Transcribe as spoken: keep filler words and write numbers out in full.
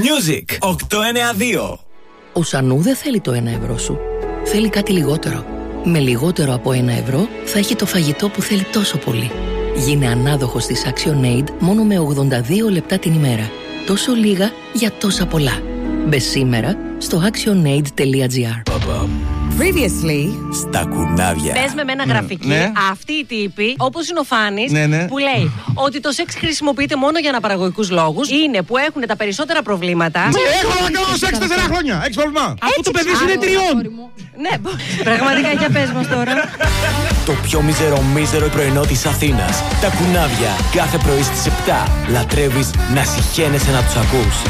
Music οκτώ εννιά δύο. Ο Σανού δεν θέλει το ένα ευρώ σου. Θέλει κάτι λιγότερο. Με λιγότερο από ένα ευρώ θα έχει το φαγητό που θέλει τόσο πολύ. Γίνε ανάδοχος της ActionAid μόνο με ογδόντα δύο λεπτά την ημέρα. Τόσο λίγα για τόσα πολλά. Μπε σήμερα στο actionaid τελεία gr. Previously. Στα κουνάβια. Πες με ένα γραφική, ναι. Αυτή η τύπη, όπως είναι ο Φάνης, ναι, ναι. που λέει ότι το σεξ χρησιμοποιείται μόνο για αναπαραγωγικούς λόγους, είναι που έχουν τα περισσότερα προβλήματα. Ναι, έχω να κάνω σεξ τέσσερα χρόνια. Έχεις πρόβλημα? Αυτό το παιδί σου είναι τριών. Ναι, πραγματικά, για πες μας τώρα. Το πιο μίζερο μίζερο πρωινό της Αθήνας. Τα κουνάβια. Κάθε πρωί στις επτά. Λατρεύεις να συχαίνεσαι να τους ακούς.